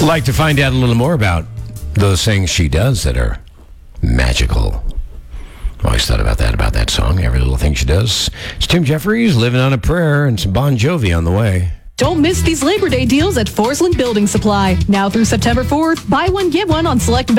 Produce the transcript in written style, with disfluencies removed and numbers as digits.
Like to find out a little more about those things she does that are magical. Always thought about that song, every little thing she does. It's Tim Jeffries, Living on a Prayer, and some Bon Jovi on the way. Don't miss these Labor Day deals at Forsland Building Supply. Now through September 4th, buy one, get one on select